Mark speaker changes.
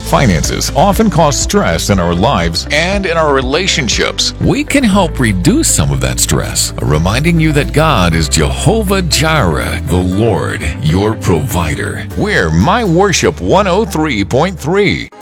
Speaker 1: Finances often cause stress in our lives and in our relationships. We can help reduce some of that stress, reminding you that God is Jehovah Jireh, the Lord, your provider. We're My Worship 103.3.